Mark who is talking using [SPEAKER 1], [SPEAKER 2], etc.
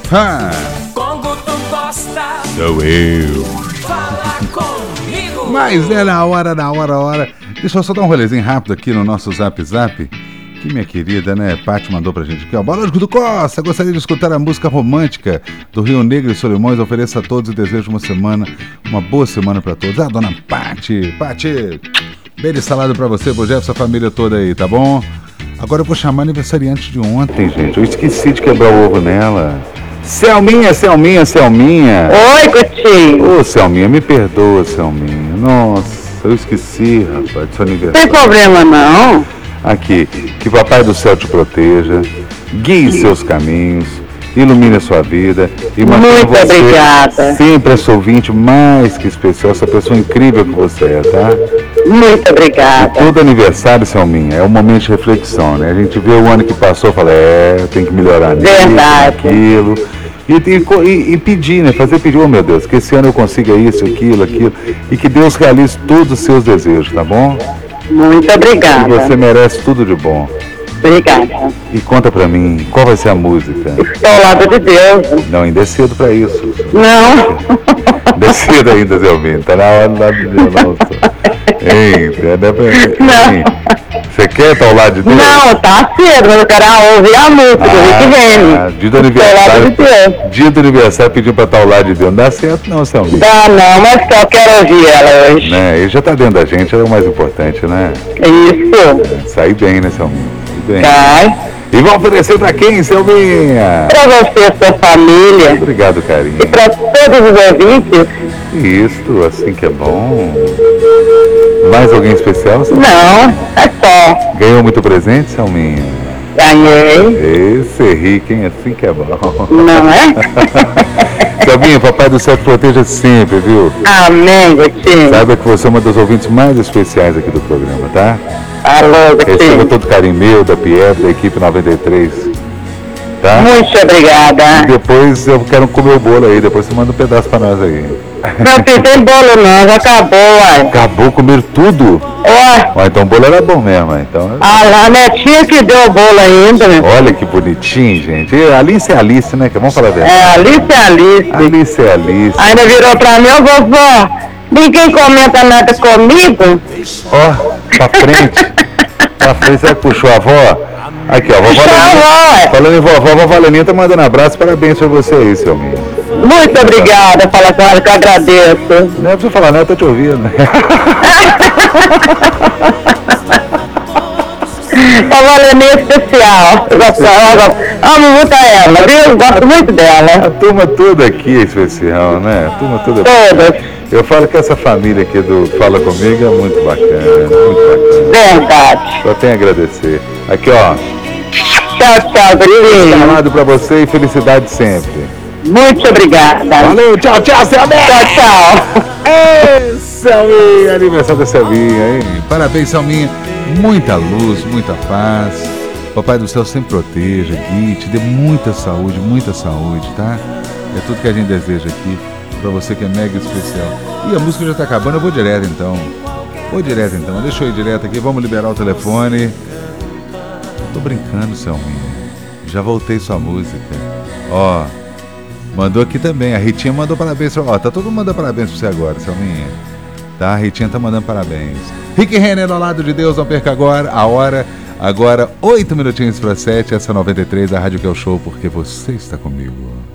[SPEAKER 1] Congo tu gosta?
[SPEAKER 2] Sou eu.
[SPEAKER 1] Fala comigo.
[SPEAKER 2] Mas é na hora. Deixa eu só dar um rolezinho rápido aqui no nosso Zap. Que minha querida, né, Paty mandou pra gente aqui, ó. Boa noite, Guto Costa. Gostaria de escutar a música romântica do Rio Negro e Solimões. Ofereço a todos e desejo uma boa semana pra todos. Ah, dona Paty, beijo salado pra você, pro Jeff, essa família toda aí, tá bom? Agora eu vou chamar a aniversariante de ontem, gente. Eu esqueci de quebrar o ovo nela. Selminha.
[SPEAKER 3] Oi, Gutinho.
[SPEAKER 2] Ô, Selminha, me perdoa, Selminha. Nossa, eu esqueci, rapaz, do seu aniversário.
[SPEAKER 3] Não tem problema, não.
[SPEAKER 2] Aqui, que o Papai do Céu te proteja, guie seus caminhos, ilumine a sua vida e mantenha você
[SPEAKER 3] obrigada.
[SPEAKER 2] sempre esse ouvinte mais que especial, essa pessoa incrível que você é, tá?
[SPEAKER 3] Muito obrigada.
[SPEAKER 2] E todo aniversário, Selminha, é um momento de reflexão, né? A gente vê o ano que passou e fala, tem que melhorar nisso, aquilo. E pedir, né? Fazer pedir, oh meu Deus, que esse ano eu consiga isso, aquilo, e que Deus realize todos os seus desejos, tá bom?
[SPEAKER 3] Muito obrigada.
[SPEAKER 2] E você merece tudo de bom.
[SPEAKER 3] Obrigada.
[SPEAKER 2] E conta pra mim, qual vai ser a música?
[SPEAKER 3] Estou ao lado de Deus.
[SPEAKER 2] Não, ainda é cedo pra isso.
[SPEAKER 3] Não.
[SPEAKER 2] Ainda é cedo ainda, Zelminho. Tá na hora do lado de Deus, não. Você quer estar ao lado de Deus?
[SPEAKER 3] Não, tá cedo, mas eu quero ouvir a música do Rick Renner.
[SPEAKER 2] Dia do aniversário. Dia do aniversário pediu pra estar ao lado de Deus. Não dá certo não, Selminha.
[SPEAKER 3] Dá não, mas só quero ouvir ela hoje.
[SPEAKER 2] Né? Ele já tá dentro da gente, é o mais importante, né?
[SPEAKER 3] Isso.
[SPEAKER 2] Sair bem, né, Selminha? Bem.
[SPEAKER 3] Vai.
[SPEAKER 2] E vão oferecer pra quem, Selminha?
[SPEAKER 3] Pra você e sua família.
[SPEAKER 2] Obrigado, carinho.
[SPEAKER 3] E pra todos os ouvintes.
[SPEAKER 2] Isso, assim que é bom. Mais alguém especial, Selminha?
[SPEAKER 3] Não, é só.
[SPEAKER 2] Ganhou muito presente, Selminha?
[SPEAKER 3] Ganhei.
[SPEAKER 2] Esse é rico, hein? Assim que é bom.
[SPEAKER 3] Não é?
[SPEAKER 2] Selminha, Papai do Céu te proteja sempre, viu?
[SPEAKER 3] Amém, Gutinho.
[SPEAKER 2] Saiba que você é uma das ouvintes mais especiais aqui do programa, tá?
[SPEAKER 3] Alô,
[SPEAKER 2] Receba
[SPEAKER 3] Gutinho.
[SPEAKER 2] todo carinho meu, da Pierre, da equipe 93. Tá?
[SPEAKER 3] Muito obrigada.
[SPEAKER 2] E depois eu quero comer o bolo aí, depois você manda um pedaço pra nós aí.
[SPEAKER 3] Não tem bolo não, já acabou, uai.
[SPEAKER 2] Acabou comer tudo?
[SPEAKER 3] Ué.
[SPEAKER 2] Então o bolo era bom mesmo, então.
[SPEAKER 3] A netinha que deu o bolo ainda, né?
[SPEAKER 2] Olha que bonitinho, gente. E Alice é Alice, né? Que vamos falar a verdade.
[SPEAKER 3] Alice é Alice.
[SPEAKER 2] Alice é Alice.
[SPEAKER 3] Ainda virou pra mim, ô vovó, ninguém comenta nada comigo?
[SPEAKER 2] Ó, pra frente. Pra frente, será que puxou a avó? Aqui, ó, vovó Valeninha. Falando em vovó Valeninha tá mandando abraço, parabéns pra você aí, Selminha.
[SPEAKER 3] Muito obrigada, fala com ela que eu agradeço.
[SPEAKER 2] Não é pra você falar, não, eu tô te ouvindo.
[SPEAKER 3] A Valeninha especial. Eu amo muito ela, viu? Gosto muito dela.
[SPEAKER 2] A turma toda aqui é especial, né? A turma toda.
[SPEAKER 3] Todas.
[SPEAKER 2] Eu falo que essa família aqui do Fala Comigo é muito bacana, muito bacana.
[SPEAKER 3] Verdade.
[SPEAKER 2] Só tenho a agradecer. Aqui, ó.
[SPEAKER 3] Tchau, Brilhinho.
[SPEAKER 2] Chamado pra você e felicidade sempre.
[SPEAKER 3] Muito obrigada.
[SPEAKER 2] Valeu, tchau, Selminha.
[SPEAKER 3] Tchau.
[SPEAKER 2] Ei, Selminha, aniversário da Selminha, hein? Parabéns, Selminha. Muita luz, muita paz. Papai do Céu sempre proteja, guie, te dê muita saúde, tá? É tudo que a gente deseja aqui pra você que é mega especial. E a música já tá acabando, eu vou direto então. Deixa eu ir direto aqui, vamos liberar o telefone. Tô brincando, Selminha. Já voltei sua música. Ó, mandou aqui também, a Ritinha mandou parabéns. Ó, tá todo mundo mandando parabéns pra você agora, Selminha. Tá, a Ritinha tá mandando parabéns. Rick Renner ao lado de Deus, não perca agora a hora. Agora, 8 minutinhos para 7, essa 93, a Rádio que é o show, porque você está comigo.